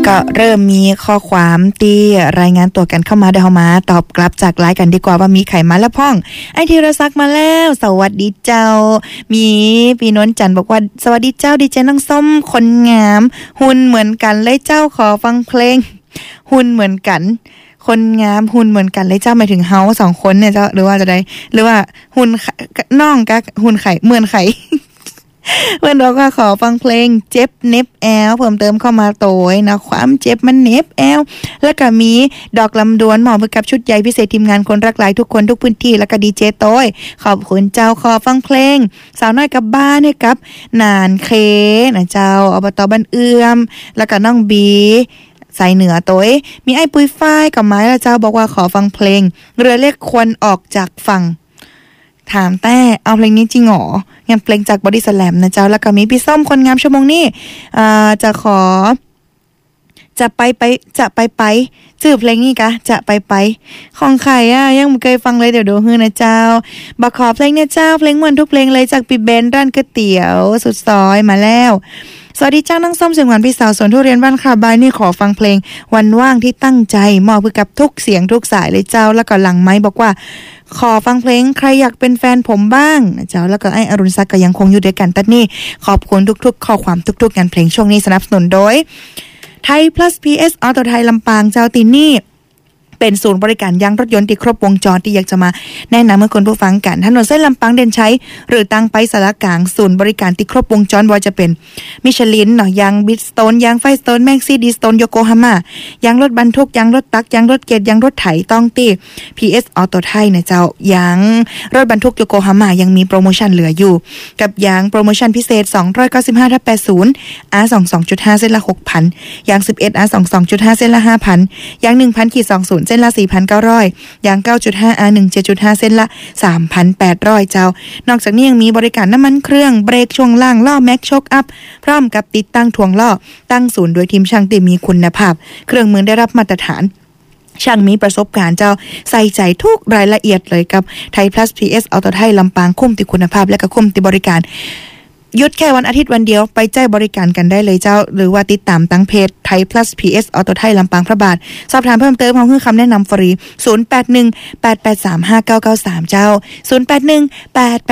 ก็เริ่มมีข้อความที่รายงานตัวกันเข้ามาเดี๋ยวมาตอบกลับจากไลน์กันดีกว่าว่ามีไขมาแล้วพ่องไอธีรศักดิ์มาแล้วสวัสดีเจ้ามีพี่นนท์จันทร์บอกว่าสวัสดีเจ้าดีเจน้องส้มคนงามหุ่นเหมือนกันเลยเจ้าขอฟังเพลงหุ่นเหมือนกันคนงามหุ่นเหมือนกันเลยเจ้าหมายถึงเฮาสองคนเนี่ยเจ้าหรือว่าจะได้หรือว่าหุ่นน้องกับหุ่นไข่เหมือนไข่เพื่อนเราก็ขอฟังเพลงเจ็บเน็บแอลเพิ่มเติมเข้ามาโตยนะความเจ็บมันเน็บแอลแล้วก็มีดอกลำดวนเหมาะกับชุดใหญ่พิเศษทีมงานคนรักหลายทุกคนทุกพื้นที่แล้วก็ดีเจโต้ยขอบคุณเจ้าขอฟังเพลงสาวน้อยกับบ้านให้กับนานเคนะเจ้าอบต.บ้านเอื้อมแล้วก็น้องบีใส่เหนือโต้ยมีไอ้ปุ้ยฝ้ายกับไม้แล้วเจ้าบอกว่าขอฟังเพลงเรือเล็กควรออกจากฝั่งถามแต่เอาเพลงนี้จริงหรองานเพลงจากบอดี้สแลมนะเจ้าแล้วก็มีพี่ส้มคนงามชั่วโมงนี้จะขอจะไปชื่อเพลงนี้กะจะไปของใครยังไม่เคยฟังเลยเดี๋ยวดูฮือนะเจ้าบักขอเพลงเนี่ยเจ้าเพลงเหมือนทุกเพลงเลยจากพี่เบนร้านก๋วยเตี๋ยวสุดซอยมาแล้วสวัสดีเจ้านั่งส้มเสียงหวานพี่สาวสวนทุเรียนบ้านคาบายนี่ขอฟังเพลงวันว่างที่ตั้งใจมอบเพื่อกับทุกเสียงทุกสายเลยเจ้าแล้วก็หลังไม้บอกว่าขอฟังเพลงใครอยากเป็นแฟนผมบ้างนะเจ้าแล้วก็ไอ้อรุณศักดิ์ก็ยังคงอยู่ด้วยกันตัดนี่ขอบคุณทุกๆข้อความทุกๆงานเพลงช่วงนี้สนับสนุนโดยไทย plus PS ออโตไทยลำปางเจ้าตินี่เป็นศูนย์บริการยางรถยนต์ที่ครบวงจรที่อยากจะมาแนะนำให้คนผู้ฟังกันถนนเส้นลำปางเด่นชัยหรือตั้งไปสารกลางศูนย์บริการที่ครบวงจรว่าจะเป็นมิชลินเนาะยางบิทสโตนยางไฟสโตนแม็กซี่ดีสโตนโยโกฮาม่ายางรถบรรทุกยางรถตักยางรถเกตยางรถไถต้องตี PS ออโตไทยนะเจ้ายางรถบรรทุกโยโกฮาม่ายังมีโปรโมชั่นเหลืออยู่กับยางโปรโมชั่นพิเศษ 295/80 R22.5 เส้นละ 6,000 ยาง 11 R22.5 เส้นละ 5,000 ยาง 1,000/20 เส้นละ 4,900 ยาง 9.5 R 17.5 เส้นละ 3,800 เจ้านอกจากนี้ยังมีบริการน้ำมันเครื่องเบรกช่วงล่างล้อแม็กโชคอัพพร้อมกับติดตั้งถ่วงล้อตั้งศูนย์โดยทีมช่างที่มีคุณภาพเครื่องมือได้รับมาตรฐานช่างมีประสบการณ์เจ้าใส่ใจทุกรายละเอียดเลยกับไทย plus PS ออโตไทยลำปางคุ้มติคุณภาพและก็คุ้มติบริการหยุดแค่วันอาทิตย์วันเดียวไปแจ้งบริการกันได้เลยเจ้าหรือว่าติดตามตั้งเพจไทย plus PS ออโตไทยลำปางพระบาทสอบถามเพิ่มเติมของคำแนะนำฟรี0818835993เจ้า081883